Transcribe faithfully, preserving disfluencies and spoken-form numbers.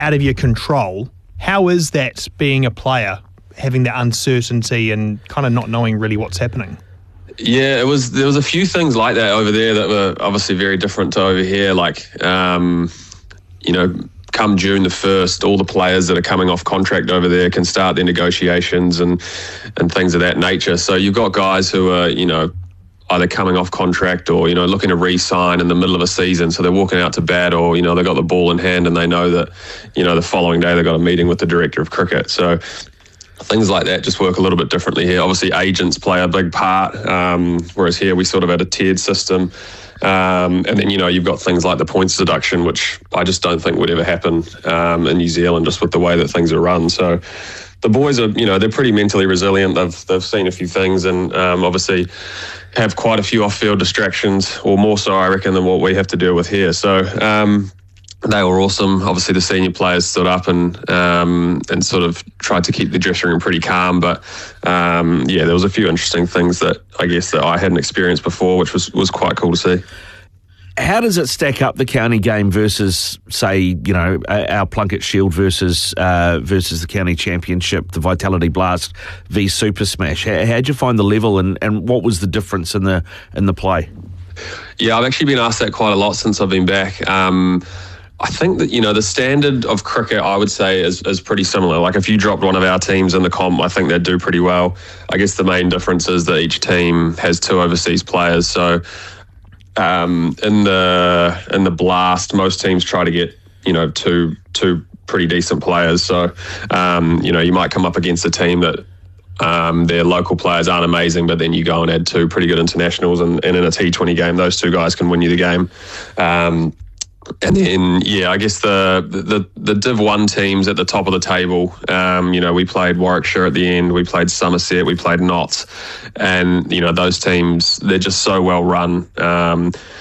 out of your control. How is that being a player, having the uncertainty and kind of not knowing really what's happening? Yeah, it was. There was a few things like that over there that were obviously very different to over here. Like, um, you know, come June the first, all the players that are coming off contract over there can start their negotiations and and things of that nature. So you've got guys who are, you know, either coming off contract or, you know, looking to re-sign in the middle of a season. So they're walking out to bat, or, you know, they've got the ball in hand and they know that, you know, the following day they've got a meeting with the director of cricket. So things like that just work a little bit differently here. Obviously, agents play a big part, um, whereas here we sort of had a tiered system. Um, and then, you know, you've got things like the points deduction, which I just don't think would ever happen um, in New Zealand, just with the way that things are run. So the boys are, you know, they're pretty mentally resilient. They've they've seen a few things, and um, obviously have quite a few off-field distractions, or more so, I reckon, than what we have to deal with here. So um, they were awesome. Obviously, the senior players stood up and um, and sort of tried to keep the dressing room pretty calm. But um, yeah, there was a few interesting things that I guess that I hadn't experienced before, which was was quite cool to see. How does it stack up, the county game versus, say, you know, our Plunket Shield versus uh, versus the county championship, the Vitality Blast v Super Smash? How how'd you find the level, and, and what was the difference in the in the play? Yeah, I've actually been asked that quite a lot since I've been back. Um, I think that, you know, the standard of cricket, I would say, is, is pretty similar. Like, if you dropped one of our teams in the comp, I think they'd do pretty well. I guess the main difference is that each team has two overseas players. So um, in the in the Blast, most teams try to get, you know, two two pretty decent players. So, um, you know, you might come up against a team that Um, their local players aren't amazing, but then you go and add two pretty good internationals, and, and in a T twenty game, those two guys can win you the game. Um, and then, yeah, I guess the, the the Div one teams at the top of the table, um, you know, we played Warwickshire at the end, we played Somerset, we played Notts, and, you know, those teams, they're just so well run. Um,